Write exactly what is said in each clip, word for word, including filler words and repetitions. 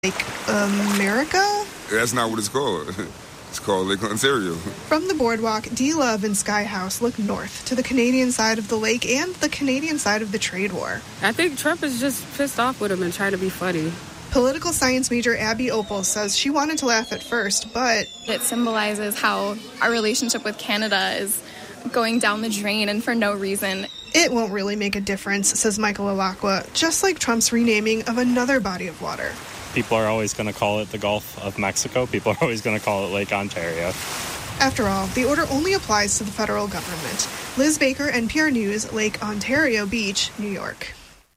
Lake America? That's not what it's called. It's called Lake Ontario. From the boardwalk, D-Love and Sky House look north to the Canadian side of the lake and the Canadian side of the trade war. I think Trump is just pissed off with him and trying to be funny. Political science major Abby Opal says she wanted to laugh at first, but it symbolizes how our relationship with Canada is going down the drain and for no reason. It won't really make a difference, says Michael Alacqua, just like Trump's renaming of another body of water. People are always going to call it the Gulf of Mexico. People are always going to call it Lake Ontario. After all, the order only applies to the federal government. Liz Baker, N P R News, Lake Ontario Beach, New York.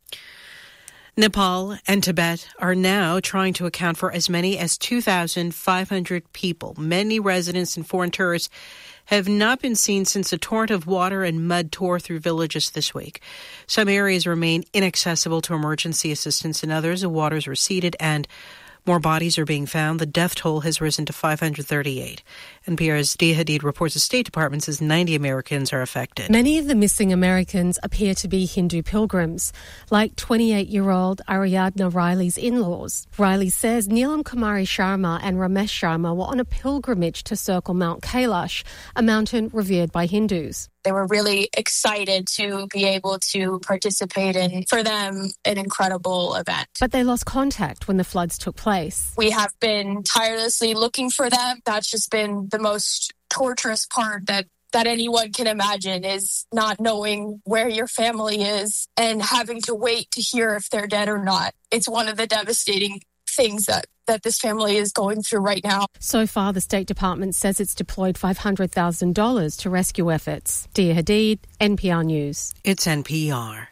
Nepal and Tibet are now trying to account for as many as two thousand five hundred people. Many residents and foreign tourists have not been seen since a torrent of water and mud tore through villages this week. Some areas remain inaccessible to emergency assistance. In others, the waters receded and more bodies are being found. The death toll has risen to five hundred thirty-eight. N P R's Dia Hadid reports the State Department says ninety Americans are affected. Many of the missing Americans appear to be Hindu pilgrims, like twenty-eight-year-old Ariadna Riley's in-laws. Riley says Neelam Kumari Sharma and Ramesh Sharma were on a pilgrimage to circle Mount Kailash, a mountain revered by Hindus. They were really excited to be able to participate in, for them, an incredible event. But they lost contact when the floods took place. We have been tirelessly looking for them. That's just been the most torturous part that, that anyone can imagine, is not knowing where your family is and having to wait to hear if they're dead or not. It's one of the devastating things that that this family is going through right now. So far, the State Department says it's deployed five hundred thousand dollars to rescue efforts. Dia Hadid, N P R News. It's N P R.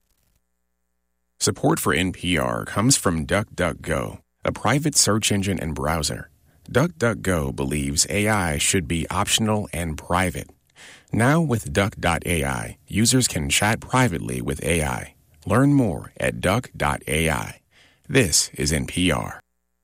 Support for N P R comes from DuckDuckGo, a private search engine and browser. DuckDuckGo believes A I should be optional and private. Now with Duck dot A I, users can chat privately with A I. Learn more at Duck dot A I. This is N P R.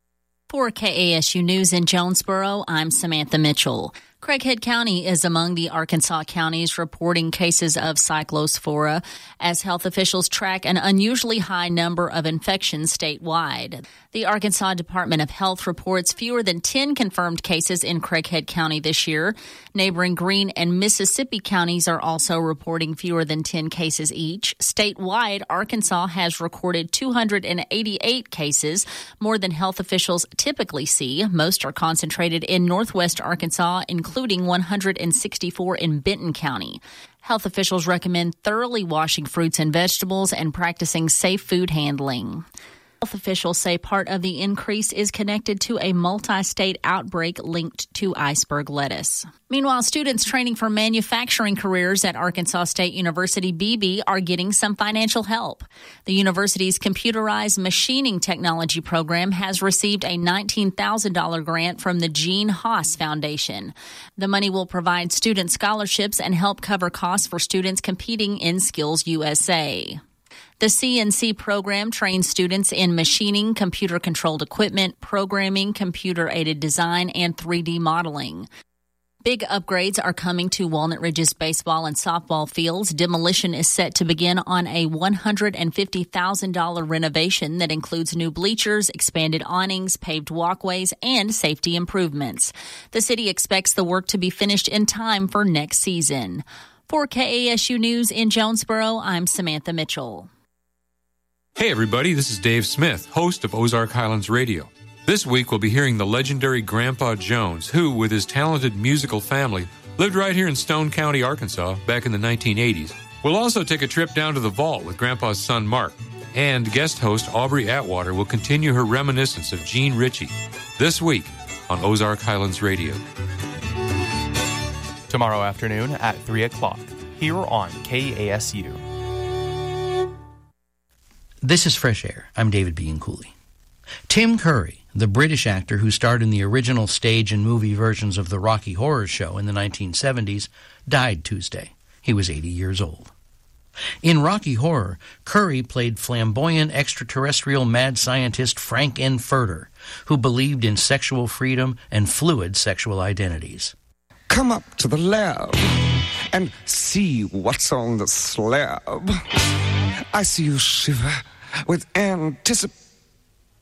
For K A S U News in Jonesboro, I'm Samantha Mitchell. Craighead County is among the Arkansas counties reporting cases of cyclospora as health officials track an unusually high number of infections statewide. The Arkansas Department of Health reports fewer than ten confirmed cases in Craighead County this year. Neighboring Greene and Mississippi counties are also reporting fewer than ten cases each. Statewide, Arkansas has recorded two hundred eighty-eight cases, more than health officials typically see. Most are concentrated in northwest Arkansas, including including one hundred sixty-four in Benton County. Health officials recommend thoroughly washing fruits and vegetables and practicing safe food handling. Health officials say part of the increase is connected to a multi-state outbreak linked to iceberg lettuce. Meanwhile, students training for manufacturing careers at Arkansas State University B B are getting some financial help. The university's computerized machining technology program has received a nineteen thousand dollars grant from the Gene Haas Foundation. The money will provide student scholarships and help cover costs for students competing in Skills U S A. The C N C program trains students in machining, computer-controlled equipment, programming, computer-aided design, and three D modeling. Big upgrades are coming to Walnut Ridge's baseball and softball fields. Demolition is set to begin on a one hundred fifty thousand dollars renovation that includes new bleachers, expanded awnings, paved walkways, and safety improvements. The city expects the work to be finished in time for next season. For K A S U News in Jonesboro, I'm Samantha Mitchell. Hey everybody, this is Dave Smith, host of Ozark Highlands Radio. This week we'll be hearing the legendary Grandpa Jones, who, with his talented musical family, lived right here in Stone County, Arkansas, back in the nineteen eighties. We'll also take a trip down to the vault with Grandpa's son Mark. And guest host Aubrey Atwater will continue her reminiscence of Gene Ritchie. This week on Ozark Highlands Radio. Tomorrow afternoon at three o'clock, here on K A S U. This is Fresh Air. I'm David Bianculli. Tim Curry, the British actor who starred in the original stage and movie versions of the Rocky Horror Show in the nineteen seventies, died Tuesday. He was eighty years old. In Rocky Horror, Curry played flamboyant extraterrestrial mad scientist Frank N. Furter, who believed in sexual freedom and fluid sexual identities. Come up to the lab and see what's on the slab. I see you shiver with anticipation